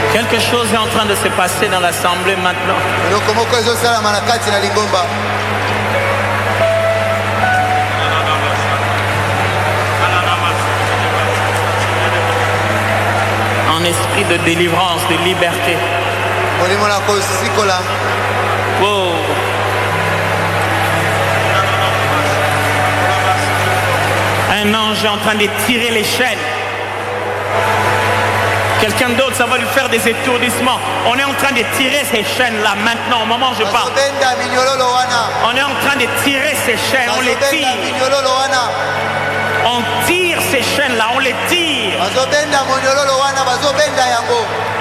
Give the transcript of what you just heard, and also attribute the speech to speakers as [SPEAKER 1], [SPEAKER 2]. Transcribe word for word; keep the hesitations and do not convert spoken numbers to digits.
[SPEAKER 1] Quelque chose est en train de se passer dans l'assemblée maintenant. En esprit de délivrance, de liberté. Oh. Un ange est en train de tirer les chaînes. Quelqu'un d'autre, ça va lui faire des étourdissements. On est en train de tirer ces chaînes-là maintenant, au moment où je parle. On est en train de tirer ces chaînes, on les tire. On tire ces chaînes-là, on les tire.